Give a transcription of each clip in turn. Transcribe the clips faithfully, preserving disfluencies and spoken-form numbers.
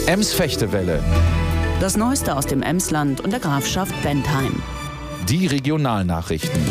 Ems-Fechtewelle. Das Neueste aus dem Emsland und der Grafschaft Bentheim. Die Regionalnachrichten.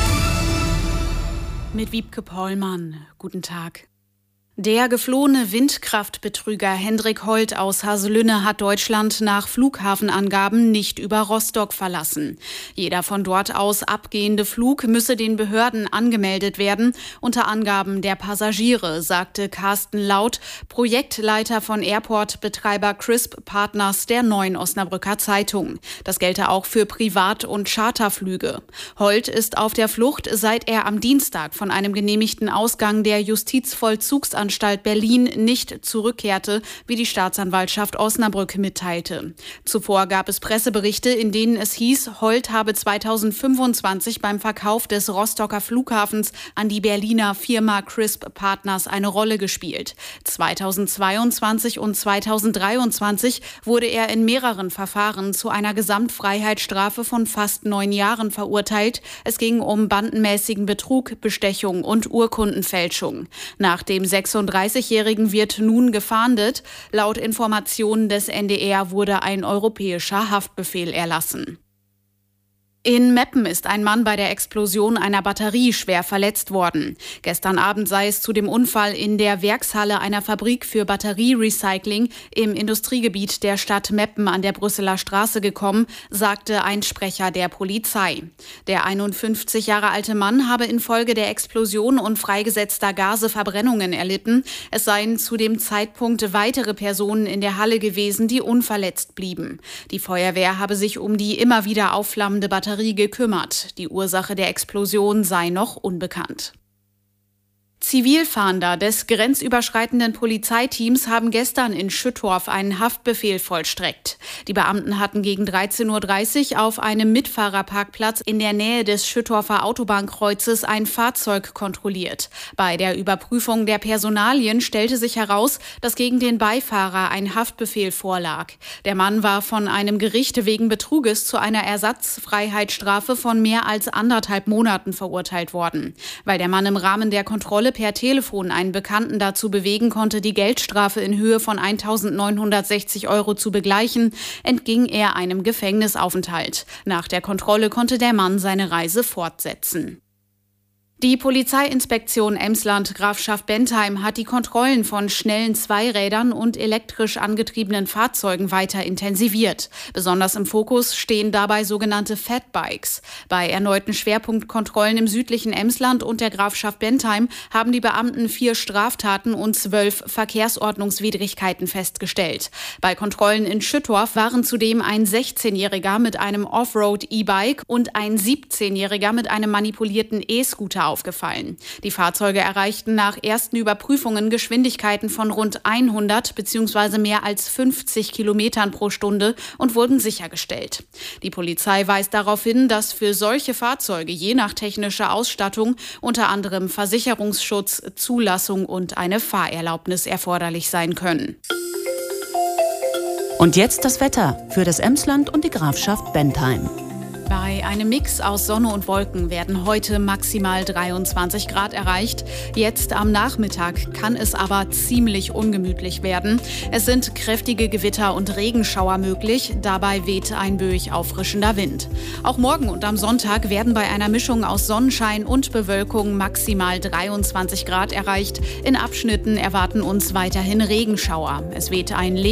Mit Wiebke Pollmann. Guten Tag. Der geflohene Windkraftbetrüger Hendrik Holt aus Haselünne hat Deutschland nach Flughafenangaben nicht über Rostock verlassen. Jeder von dort aus abgehende Flug müsse den Behörden angemeldet werden, unter Angaben der Passagiere, sagte Carsten Laut, Projektleiter von Airport-Betreiber Crisp Partners der Neuen Osnabrücker Zeitung. Das gelte auch für Privat- und Charterflüge. Holt ist auf der Flucht, seit er am Dienstag von einem genehmigten Ausgang der Justizvollzugsanstalt Berlin nicht zurückkehrte, wie die Staatsanwaltschaft Osnabrück mitteilte. Zuvor gab es Presseberichte, in denen es hieß, Holt habe zweitausendfünfundzwanzig beim Verkauf des Rostocker Flughafens an die Berliner Firma Crisp Partners eine Rolle gespielt. zweitausendzweiundzwanzig und zweitausenddreiundzwanzig wurde er in mehreren Verfahren zu einer Gesamtfreiheitsstrafe von fast neun Jahren verurteilt. Es ging um bandenmäßigen Betrug, Bestechung und Urkundenfälschung. Nach dem sechsunddreißigjährigen wird nun gefahndet. Laut Informationen des N D R wurde ein europäischer Haftbefehl erlassen. In Meppen ist ein Mann bei der Explosion einer Batterie schwer verletzt worden. Gestern Abend sei es zu dem Unfall in der Werkshalle einer Fabrik für Batterierecycling im Industriegebiet der Stadt Meppen an der Brüsseler Straße gekommen, sagte ein Sprecher der Polizei. Der einundfünfzig Jahre alte Mann habe infolge der Explosion und freigesetzter Gase Verbrennungen erlitten. Es seien zu dem Zeitpunkt weitere Personen in der Halle gewesen, die unverletzt blieben. Die Feuerwehr habe sich um die immer wieder aufflammende Batterie gekümmert. Die Ursache der Explosion sei noch unbekannt. Zivilfahnder des grenzüberschreitenden Polizeiteams haben gestern in Schüttorf einen Haftbefehl vollstreckt. Die Beamten hatten gegen dreizehn Uhr dreißig auf einem Mitfahrerparkplatz in der Nähe des Schüttorfer Autobahnkreuzes ein Fahrzeug kontrolliert. Bei der Überprüfung der Personalien stellte sich heraus, dass gegen den Beifahrer ein Haftbefehl vorlag. Der Mann war von einem Gericht wegen Betruges zu einer Ersatzfreiheitsstrafe von mehr als anderthalb Monaten verurteilt worden. Weil der Mann im Rahmen der Kontrolle per Telefon einen Bekannten dazu bewegen konnte, die Geldstrafe in Höhe von eintausendneunhundertsechzig Euro zu begleichen, entging er einem Gefängnisaufenthalt. Nach der Kontrolle konnte der Mann seine Reise fortsetzen. Die Polizeiinspektion Emsland Grafschaft Bentheim hat die Kontrollen von schnellen Zweirädern und elektrisch angetriebenen Fahrzeugen weiter intensiviert. Besonders im Fokus stehen dabei sogenannte Fatbikes. Bei erneuten Schwerpunktkontrollen im südlichen Emsland und der Grafschaft Bentheim haben die Beamten vier Straftaten und zwölf Verkehrsordnungswidrigkeiten festgestellt. Bei Kontrollen in Schüttorf waren zudem ein sechzehnjähriger mit einem Offroad-E-Bike und ein siebzehnjähriger mit einem manipulierten E-Scooter aufgefallen. Die Fahrzeuge erreichten nach ersten Überprüfungen Geschwindigkeiten von rund hundert bzw. mehr als fünfzig Kilometern pro Stunde und wurden sichergestellt. Die Polizei weist darauf hin, dass für solche Fahrzeuge je nach technischer Ausstattung unter anderem Versicherungsschutz, Zulassung und eine Fahrerlaubnis erforderlich sein können. Und jetzt das Wetter für das Emsland und die Grafschaft Bentheim. Bei einem Mix aus Sonne und Wolken werden heute maximal dreiundzwanzig Grad erreicht. Jetzt am Nachmittag kann es aber ziemlich ungemütlich werden. Es sind kräftige Gewitter und Regenschauer möglich. Dabei weht ein böig auffrischender Wind. Auch morgen und am Sonntag werden bei einer Mischung aus Sonnenschein und Bewölkung maximal dreiundzwanzig Grad erreicht. In Abschnitten erwarten uns weiterhin Regenschauer. Es weht ein